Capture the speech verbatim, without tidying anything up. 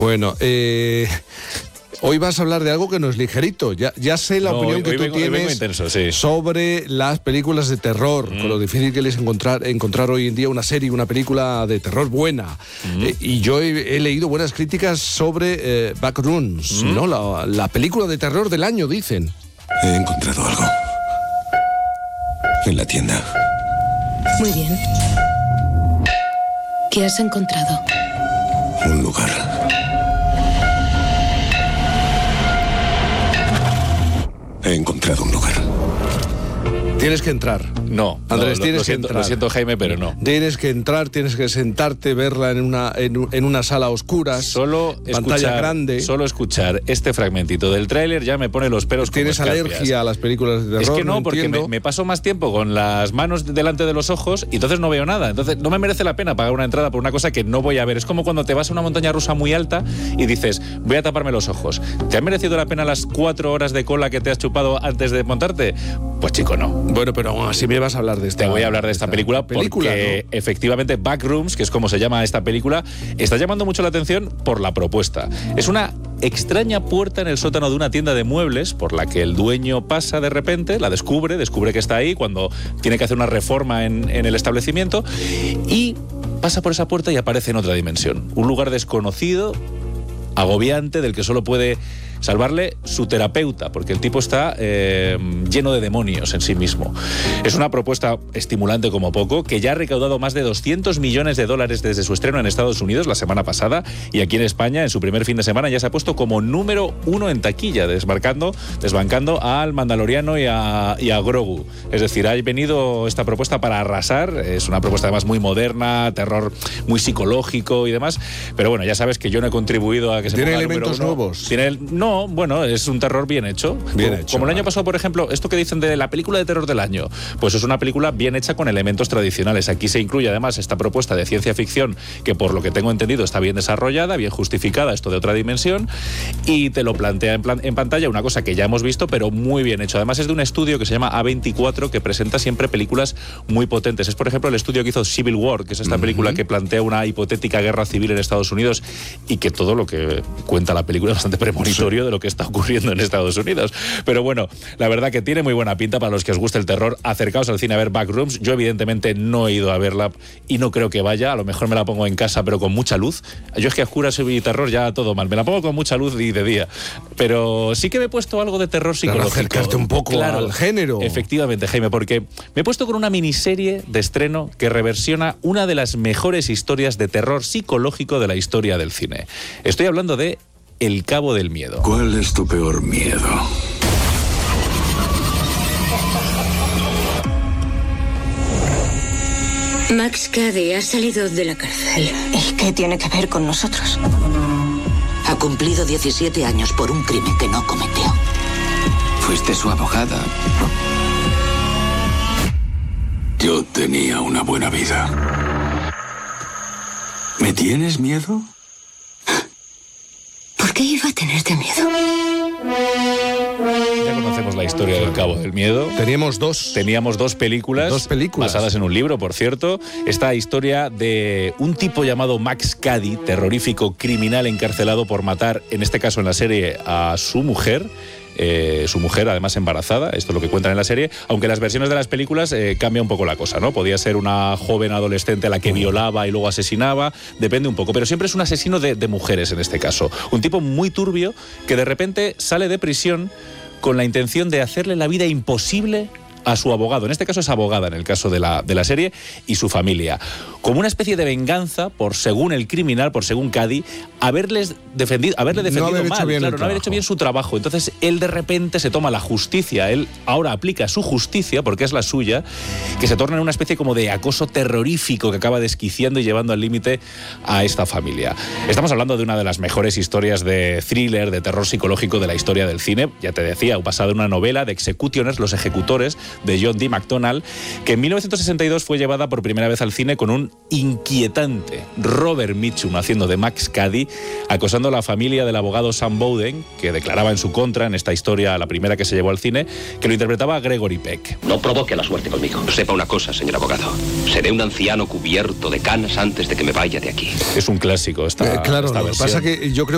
Bueno, eh... hoy vas a hablar de algo que no es ligerito. Ya, ya sé la no, opinión hoy, que hoy tú vengo, tienes intenso, sí. sobre las películas de terror, mm. con lo difícil que es encontrar, encontrar hoy en día una serie, una película de terror buena. Mm. Eh, y yo he, he leído buenas críticas sobre eh, Backrooms, mm. ¿no? La, la película de terror del año, dicen. He encontrado algo. En la tienda. Muy bien. ¿Qué has encontrado? Un lugar. He encontrado un lugar. Tienes que entrar. No, Andrés, no, tienes lo, que siento, entrar. Lo siento, Jaime, pero no. Tienes que entrar, tienes que sentarte, verla en una, en, en una sala a oscuras. Solo pantalla escuchar, grande. Solo escuchar este fragmentito del tráiler ya me pone los pelos como ¿Tienes escarpias. alergia a las películas de terror? Es que no, no porque me, me paso más tiempo con las manos delante de los ojos y entonces no veo nada. Entonces no me merece la pena pagar una entrada por una cosa que no voy a ver. Es como cuando te vas a una montaña rusa muy alta y dices, voy a taparme los ojos. ¿Te han merecido la pena las cuatro horas de cola que te has chupado antes de montarte? Pues chico, no. Bueno, pero aún así me vas a hablar de esta. Te voy a hablar de esta, esta película, película porque ¿no? efectivamente Backrooms, que es como se llama esta película, está llamando mucho la atención por la propuesta. Es una extraña puerta en el sótano de una tienda de muebles por la que el dueño pasa de repente, la descubre, descubre que está ahí cuando tiene que hacer una reforma en, en el establecimiento y pasa por esa puerta y aparece en otra dimensión. Un lugar desconocido, agobiante, del que solo puede salvarle su terapeuta, porque el tipo está eh, lleno de demonios en sí mismo. Es una propuesta estimulante como poco, que ya ha recaudado más de doscientos millones de dólares desde su estreno en Estados Unidos la semana pasada, y aquí en España, en su primer fin de semana, ya se ha puesto como número uno en taquilla, desmarcando, desbancando al Mandaloriano y a, y a Grogu. Es decir, ha venido esta propuesta para arrasar. Es una propuesta además muy moderna, terror muy psicológico y demás, pero bueno, ya sabes que yo no he contribuido a que se ¿Tiene ponga elementos número uno. nuevos? Tiene el, no, bueno, es un terror bien hecho. Bien como, hecho. Como el año pasado, por ejemplo, esto que dicen de la película de terror del año, pues es una película bien hecha con elementos tradicionales. Aquí se incluye además esta propuesta de ciencia ficción que, por lo que tengo entendido, está bien desarrollada, bien justificada, esto de otra dimensión, y te lo plantea en, plan, en pantalla, una cosa que ya hemos visto, pero muy bien hecho. Además es de un estudio que se llama A veinticuatro, que presenta siempre películas muy potentes. Es, por ejemplo, el estudio que hizo Civil War, que es esta uh-huh. película que plantea una hipotética guerra civil en Estados Unidos, y que todo lo que cuenta la película es bastante premonitorio sí. de lo que está ocurriendo en Estados Unidos. Pero bueno, la verdad que tiene muy buena pinta. Para los que os guste el terror, acercaos al cine a ver Backrooms. Yo evidentemente no he ido a verla y no creo que vaya. A lo mejor me la pongo en casa, pero con mucha luz. Yo es que a oscuras y terror ya todo mal. Me la pongo con mucha luz y de día. Pero sí que me he puesto algo de terror psicológico. Para acercarte un poco claro, al género. Efectivamente, Jaime, porque me he puesto con una miniserie de estreno que reversiona una de las mejores historias de terror psicológico de la historia del cine. Estoy hablando de El Cabo del Miedo. ¿Cuál es tu peor miedo? Max Cady ha salido de la cárcel. ¿Y qué tiene que ver con nosotros? Ha cumplido diecisiete años por un crimen que no cometió. Fuiste su abogada. Yo tenía una buena vida. ¿Me tienes miedo? ¿Por qué iba a tenerte miedo? Ya conocemos la historia del Cabo del Miedo. Teníamos dos. Teníamos dos películas. Dos películas. Basadas en un libro, por cierto. Esta historia de un tipo llamado Max Cady, terrorífico criminal encarcelado por matar, en este caso en la serie, a su mujer. Eh, su mujer además embarazada, esto es lo que cuentan en la serie, aunque las versiones de las películas eh, cambia un poco la cosa, ¿no? Podía ser una joven adolescente a la que violaba y luego asesinaba, depende un poco, pero siempre es un asesino de, de mujeres en este caso, un tipo muy turbio que de repente sale de prisión con la intención de hacerle la vida imposible a su abogado, en este caso es abogada en el caso de la, de la serie, y su familia, como una especie de venganza por, según el criminal, por según Cady, haberles defendido, haberle defendido no haber mal, hecho bien claro, no haber hecho bien su trabajo. Entonces él de repente se toma la justicia, él ahora aplica su justicia, porque es la suya, que se torna en una especie como de acoso terrorífico que acaba desquiciando y llevando al límite a esta familia. Estamos hablando de una de las mejores historias de thriller, de terror psicológico de la historia del cine, ya te decía, basada en una novela de Executioners, Los Ejecutores, de John D. McDonald, que en mil novecientos sesenta y dos fue llevada por primera vez al cine con un inquietante Robert Mitchum haciendo de Max Cady, acosando a la familia del abogado Sam Bowden, que declaraba en su contra en esta historia, la primera que se llevó al cine, que lo interpretaba Gregory Peck. No provoque la suerte conmigo. Sepa una cosa, señor abogado. Seré un anciano cubierto de canas antes de que me vaya de aquí. Es un clásico esta, eh, claro, esta lo que pasa que yo creo